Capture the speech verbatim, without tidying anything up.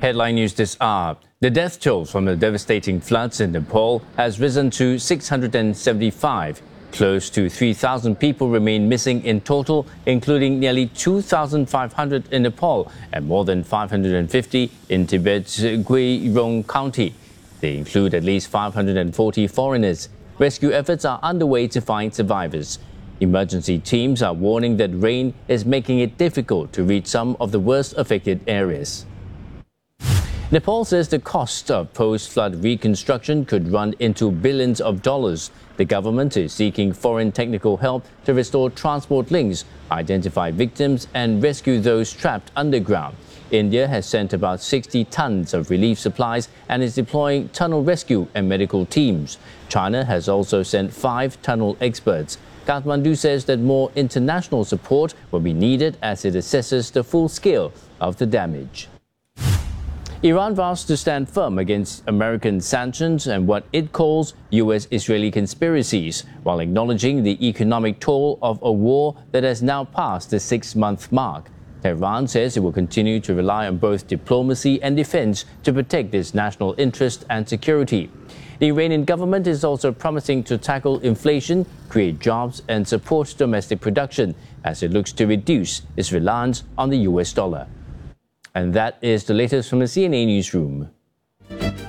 Headline news this hour. The death toll from the devastating floods in Nepal has risen to six hundred seventy-five. Close to three thousand people remain missing in total, including nearly two thousand five hundred in Nepal and more than five hundred fifty in Tibet's Gwineong County. They include at least five hundred forty foreigners. Rescue efforts are underway to find survivors. Emergency teams are warning that rain is making it difficult to reach some of the worst affected areas. Nepal says the cost of post-flood reconstruction could run into billions of dollars. The government is seeking foreign technical help to restore transport links, identify victims, and rescue those trapped underground. India has sent about sixty tons of relief supplies and is deploying tunnel rescue and medical teams. China has also sent five tunnel experts. Kathmandu says that more international support will be needed as it assesses the full scale of the damage. Iran vows to stand firm against American sanctions and what it calls U S-Israeli conspiracies, while acknowledging the economic toll of a war that has now passed the six-month mark. Tehran says it will continue to rely on both diplomacy and defense to protect its national interest and security. The Iranian government is also promising to tackle inflation, create jobs, and support domestic production as it looks to reduce its reliance on the U S dollar. And that is the latest from the C N A Newsroom.